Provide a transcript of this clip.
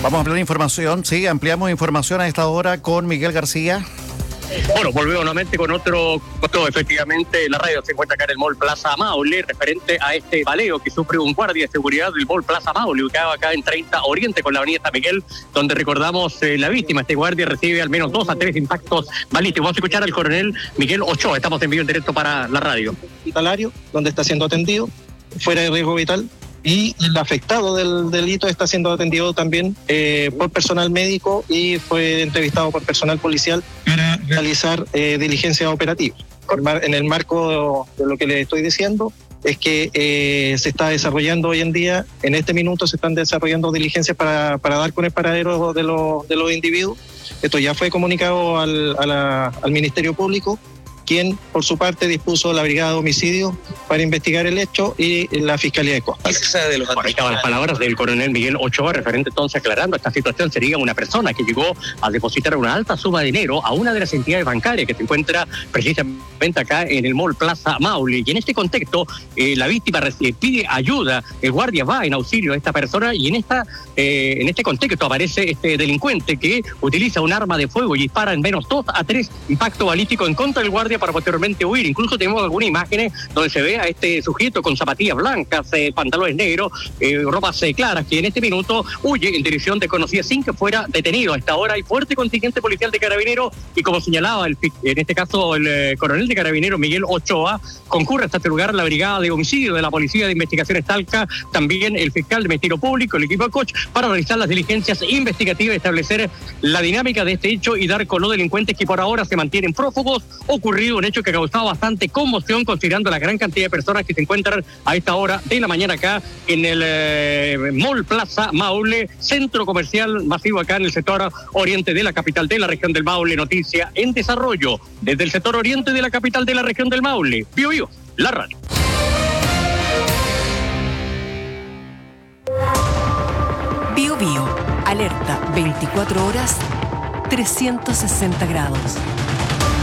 Vamos a ampliar información. Sí, ampliamos información a esta hora con Miguel García. Bueno, volvemos nuevamente con otro, efectivamente, la radio se encuentra acá en el Mall Plaza Maule, referente a este baleo que sufre un guardia de seguridad del Mall Plaza Maule, ubicado acá en 30 Oriente con la avenida San Miguel, donde recordamos la víctima, este guardia recibe al menos 2 a 3 impactos balísticos. Vamos a escuchar al coronel Miguel Ochoa, estamos en vivo en directo para la radio. Hospitalario, donde está siendo atendido, fuera de riesgo vital. Y el afectado del delito está siendo atendido también por personal médico y fue entrevistado por personal policial para realizar diligencias operativas. En el marco de lo que les estoy diciendo es que se está desarrollando hoy en día, en este minuto se están desarrollando diligencias para dar con el paradero de los individuos. Esto ya fue comunicado al Ministerio Público, quien por su parte dispuso la Brigada de Homicidio para investigar el hecho y la Fiscalía de Costa. Ahí estaban las palabras del coronel Miguel Ochoa, referente entonces aclarando esta situación. Sería una persona que llegó a depositar una alta suma de dinero a una de las entidades bancarias que se encuentra precisamente acá en el Mall Plaza Maule. Y en este contexto, la víctima pide ayuda, el guardia va en auxilio a esta persona y en este contexto aparece este delincuente que utiliza un arma de fuego y dispara en menos 2 a 3 impactos balísticos en contra del guardia para posteriormente huir. Incluso tenemos algunas imágenes donde se ve a este sujeto con zapatillas blancas, pantalones negros, ropas claras, que en este minuto huye en dirección desconocida sin que fuera detenido. A esta hora hay fuerte contingente policial de Carabineros y, como señalaba en este caso el coronel de Carabineros Miguel Ochoa, concurre hasta este lugar la Brigada de Homicidio de la Policía de Investigaciones Talca, también el fiscal de Ministerio Público, el equipo de Coach, para realizar las diligencias investigativas, establecer la dinámica de este hecho y dar con los delincuentes que por ahora se mantienen prófugos. Ocurrido un hecho que ha causado bastante conmoción considerando la gran cantidad de personas que se encuentran a esta hora de la mañana acá en el Mall Plaza Maule, centro comercial masivo acá en el sector oriente de la capital de la región del Maule. Noticia en desarrollo desde el sector oriente de la capital de la región del Maule. Bio Bio, la radio. Bio Bio, alerta 24 horas, 360 grados.